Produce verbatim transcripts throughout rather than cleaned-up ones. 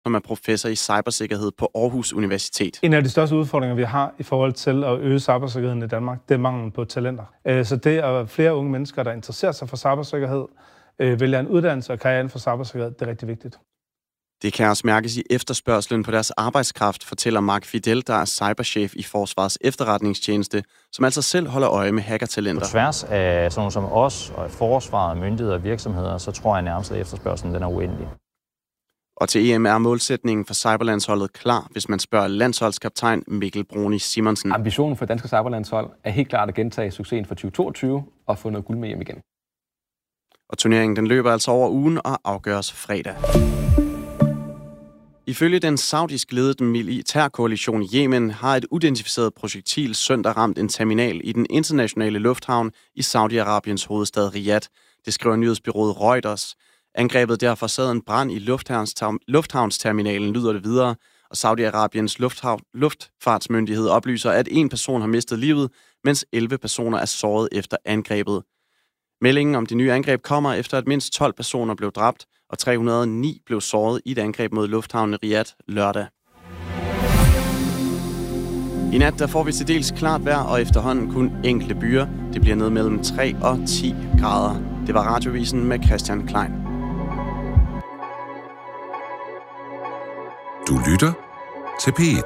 som er professor i cybersikkerhed på Aarhus Universitet. En af de største udfordringer, vi har i forhold til at øge cybersikkerheden i Danmark, det er manglen på talenter. Så det er flere unge mennesker, der interesserer sig for cybersikkerhed, vælger en uddannelse og karriere inden for cybersikkerhed, det er rigtig vigtigt. Det kan også mærkes i efterspørgselen på deres arbejdskraft, fortæller Mark Fidel, der er cyberchef i Forsvarets efterretningstjeneste, som altså selv holder øje med hackertalenter. På tværs af sådan som os og forsvaret, myndigheder og virksomheder, så tror jeg nærmest, at efterspørgselen den er uendelig. Og til E M er målsætningen for cyberlandsholdet klar, hvis man spørger landsholdskaptajn Mikkel Bruni Simonsen. Ambitionen for danske cyberlandshold er helt klart at gentage succesen for tyve toogtyve og få noget guld med hjem igen. Og turneringen den løber altså over ugen og afgøres fredag. Ifølge den saudisk ledede militærkoalition i Yemen har et identificeret projektil søndag ramt en terminal i den internationale lufthavn i Saudi-Arabiens hovedstad Riyadh. Det skriver nyhedsbureauet Reuters. Angrebet derfor sad en brand i lufthavnsterminalen, lyder det videre, og Saudi-Arabiens luftfartsmyndighed oplyser, at en person har mistet livet, mens elleve personer er såret efter angrebet. Meldingen om det nye angreb kommer efter, at mindst tolv personer blev dræbt, og tre hundrede og ni blev såret i et angreb mod lufthavnen Riyadh lørdag. I nat der får vi til dels klart vejr og efterhånden kun enkelte byer. Det bliver ned mellem tre og ti grader. Det var Radiovisen med Christian Klein. Du lytter til P et.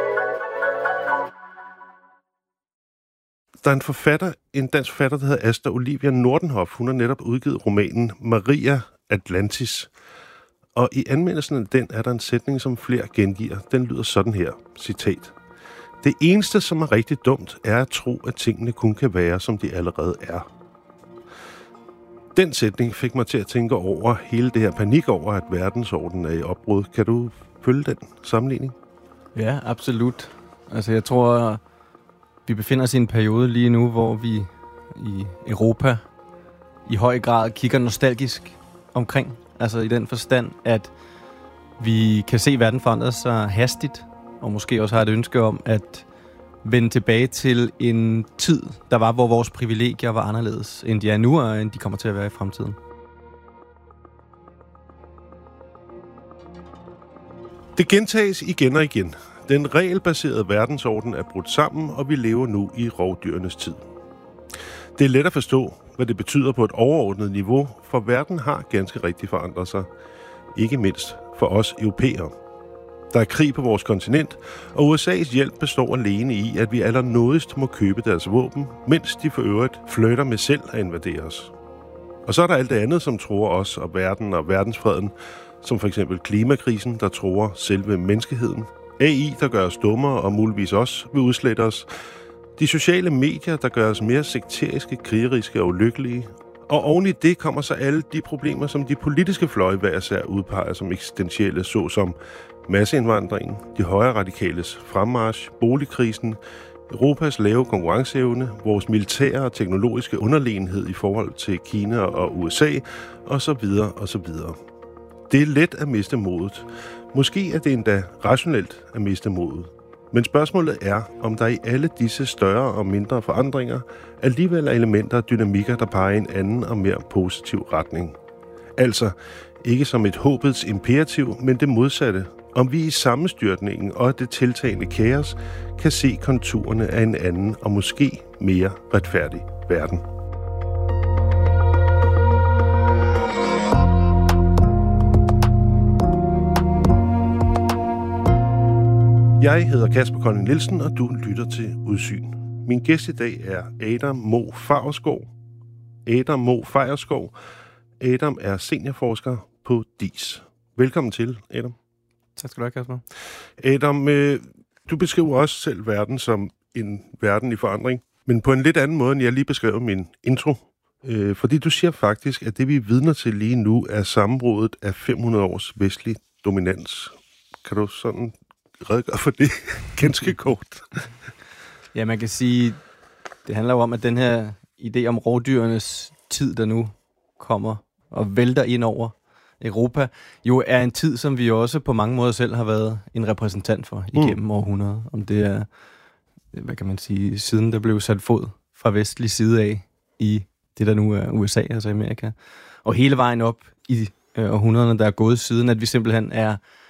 Der er en forfatter, en dansk forfatter, der hedder Asta Olivia Nordenhof. Hun har netop udgivet romanen Maria Atlantis. Og i anmeldelsen af den er der en sætning, som flere gengiver. Den lyder sådan her, citat. Det eneste, som er rigtig dumt, er at tro, at tingene kun kan være, som de allerede er. Den sætning fik mig til at tænke over hele det her panik over, at verdensordenen er i opbrud. Kan du følge den sammenligning? Ja, absolut. Altså jeg tror, vi befinder os i en periode lige nu, hvor vi i Europa i høj grad kigger nostalgisk omkring. Altså i den forstand, at vi kan se verden forandre sig hastigt, og måske også har et ønske om at vende tilbage til en tid, der var, hvor vores privilegier var anderledes, end de er nu, og end de kommer til at være i fremtiden. Det gentages igen og igen. Den regelbaserede verdensorden er brudt sammen, og vi lever nu i rovdyrenes tid. Det er let at forstå, hvad det betyder på et overordnet niveau, for verden har ganske rigtig forandret sig. Ikke mindst for os europæere. Der er krig på vores kontinent, og U S A's hjælp består alene i, at vi allernådigst må købe deres våben, mens de for øvrigt flytter med selv at invadere os. Og så er der alt det andet, som truer os og verden og verdensfreden, som for eksempel klimakrisen, der truer selve menneskeheden, A I, der gør os dummere og muligvis også vil udslette os, de sociale medier, der gør os mere sekteriske, krigeriske og ulykkelige, og oven i det kommer så alle de problemer, som de politiske fløje hver især udpeger som eksistentielle, såsom masseindvandringen, de højre radikales fremmarch, boligkrisen, Europas lave konkurrenceevne, vores militære og teknologiske underlegenhed i forhold til Kina og U S A, osv. osv. Det er let at miste modet. Måske er det endda rationelt at miste modet. Men spørgsmålet er, om der i alle disse større og mindre forandringer alligevel er elementer og dynamikker, der peger i en anden og mere positiv retning. Altså, ikke som et håbets imperativ, men det modsatte. Om vi i sammenstyrtningen og det tiltagende kaos kan se konturerne af en anden og måske mere retfærdig verden. Jeg hedder Kasper Kolding Nielsen, og du lytter til Udsyn. Min gæst i dag er Adam Mo Faurskov. Adam Mo Faurskov. Adam er seniorforsker på D I S. Velkommen til, Adam. Tak skal du have, Kasper. Adam, øh, du beskriver også selv verden som en verden i forandring, men på en lidt anden måde, end jeg lige beskrev min intro. Øh, fordi du siger faktisk, at det vi vidner til lige nu er sammenbruddet af fem hundrede års vestlig dominans. Kan du sådan redegøre for det ganske kort? Ja, man kan sige, det handler jo om, at den her idé om rovdyrenes tid, der nu kommer og vælter ind over Europa, jo er en tid, som vi også på mange måder selv har været en repræsentant for igennem mm. århundreder. Om det er, hvad kan man sige, siden der blev sat fod fra vestlig side af i det, der nu er U S A, altså Amerika. Og hele vejen op i øh, århundrederne, der er gået siden, at vi simpelthen er